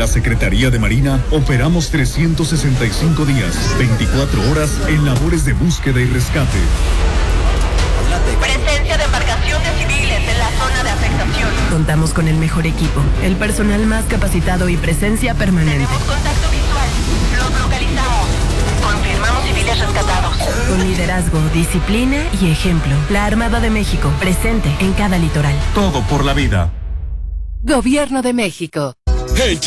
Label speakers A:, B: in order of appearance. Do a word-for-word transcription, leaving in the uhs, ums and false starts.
A: Secretaría de Marina operamos trescientos sesenta y cinco días, veinticuatro horas en labores de búsqueda y rescate.
B: Presencia de embarcaciones civiles en la zona de afectación.
C: Contamos con el mejor equipo, el personal más capacitado y presencia permanente.
B: Tenemos contacto visual. Los localizamos. Confirmamos civiles rescatados.
C: Con liderazgo, disciplina y ejemplo. La Armada de México, presente en cada litoral.
A: Todo por la vida.
D: Gobierno de México.
E: Hey,